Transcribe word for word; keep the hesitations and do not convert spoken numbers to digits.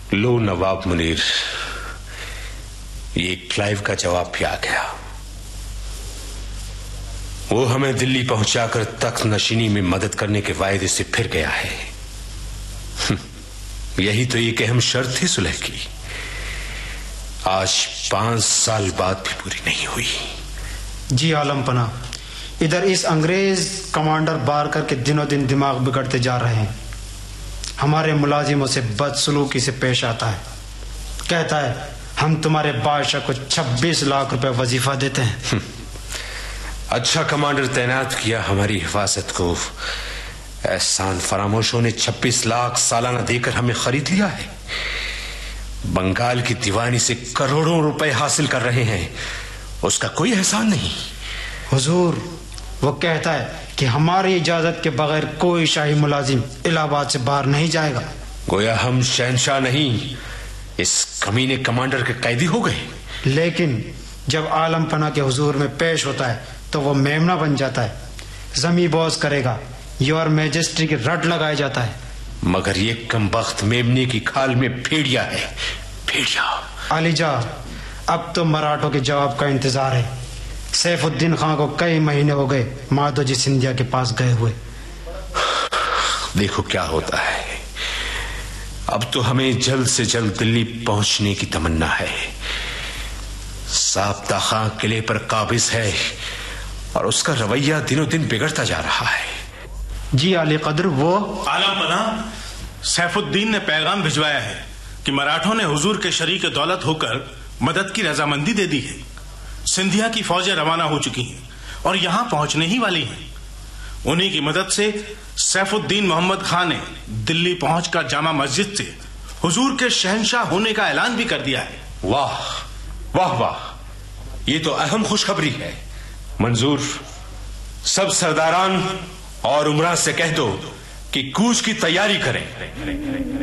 लो नवाब मुनीर, ये क्लाइव का जवाब भी आ गया। वो हमें दिल्ली पहुंचाकर तख्त नशीनी में मदद करने के वायदे से फिर गया है। यही तो एक अहम शर्त थी सुलह की, आज पांच साल बाद भी पूरी नहीं हुई। जी आलम पना, इधर इस अंग्रेज कमांडर बारकर के दिनों दिन दिमाग बिगड़ते जा रहे हैं। हमारे मुलाजिमों से बदसलूकी से पेश आता है, कहता है हम तुम्हारे बादशाह को छब्बीस लाख रुपए वजीफा देते हैं। अच्छा कमांडर तैनात किया हमारी हिफाजत को, एहसान फरामोशों ने छब्बीस लाख सालाना देकर हमें खरीद लिया है। बंगाल की दीवानी से करोड़ों रुपए हासिल कर रहे हैं, उसका कोई एहसान नहीं। हुजूर, वो कहता है कि हमारी इजाजत के बगैर कोई शाही मुलाजिम इलाहाबाद से बाहर नहीं जाएगा। गोया हम शहनशाह नहीं, इस कमीने कमांडर के कैदी हो गए। लेकिन जब आलम पना के हुजूर में पेश होता है तो वो मेमना बन जाता है, जमी बोझ करेगा, योर मैजेस्टी की रट लगाया जाता है। मगर ये कमबख्त मेमने की खाल में भेड़िया है, भेड़िया। अलीजा, अब तो मराठों के जवाब का इंतजार है। सैफुद्दीन खान को कई महीने हो गए माधोजी सिंधिया के पास गए हुए। देखो क्या होता है। अब तो हमें जल्द से जल्द दिल्ली पहुंचने की तमन्ना है। साबता खां किले पर काबिज है और उसका रवैया दिनों दिन बिगड़ता जा रहा है। जी आली कदर, वो आलम पना, सैफुद्दीन ने पैगाम भिजवाया है कि मराठों ने हुजूर के शरीक दौलत होकर मदद की रजामंदी दे दी है। सिंधिया की फौजें रवाना हो चुकी हैं और यहां पहुंचने ही वाली हैं। उन्हीं की मदद से सैफुद्दीन मोहम्मद खान ने दिल्ली पहुंचकर जामा मस्जिद से हुजूर के शहनशाह होने का ऐलान भी कर दिया है। वाह वाह वाह, ये तो अहम खुशखबरी है। मंजूर, सब सरदारान और उमरा से कह दो कि कूच की तैयारी करें।